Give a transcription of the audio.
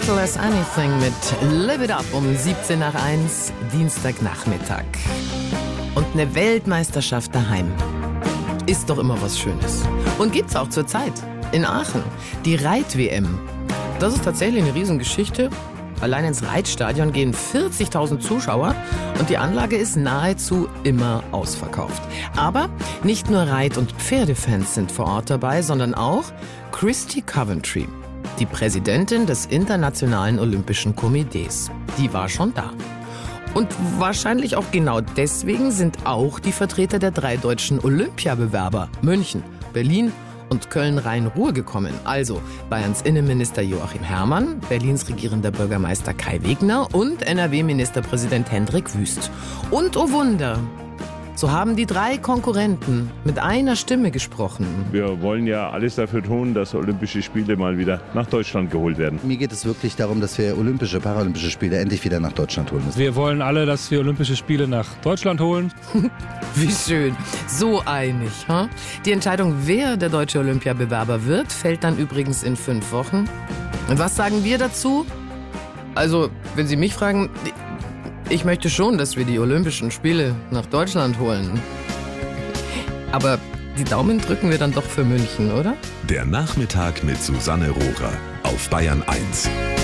Little as Anything mit Live It Up um 17 nach 1, Dienstagnachmittag. Und eine Weltmeisterschaft daheim ist doch immer was Schönes. Und gibt's auch zurzeit in Aachen. Die Reit-WM. Das ist tatsächlich eine Riesengeschichte. Allein ins Reitstadion gehen 40.000 Zuschauer und die Anlage ist nahezu immer ausverkauft. Aber nicht nur Reit- und Pferdefans sind vor Ort dabei, sondern auch Christy Coventry, die Präsidentin des Internationalen Olympischen Komitees. Die war schon da. Und wahrscheinlich auch genau deswegen sind auch die Vertreter der 3 deutschen Olympiabewerber München, Berlin und Köln-Rhein-Ruhr gekommen. Also Bayerns Innenminister Joachim Herrmann, Berlins regierender Bürgermeister Kai Wegner und NRW-Ministerpräsident Hendrik Wüst. Und oh Wunder, so haben die 3 Konkurrenten mit einer Stimme gesprochen. Wir wollen ja alles dafür tun, dass Olympische Spiele mal wieder nach Deutschland geholt werden. Mir geht es wirklich darum, dass wir Olympische, Paralympische Spiele endlich wieder nach Deutschland holen müssen. Wir wollen alle, dass wir Olympische Spiele nach Deutschland holen. Wie schön. So einig. Huh? Die Entscheidung, wer der deutsche Olympiabewerber wird, fällt dann übrigens in 5 Wochen. Und was sagen wir dazu? Also, wenn Sie mich fragen, ich möchte schon, dass wir die Olympischen Spiele nach Deutschland holen. Aber die Daumen drücken wir dann doch für München, oder? Der Nachmittag mit Susanne Rohrer auf Bayern 1.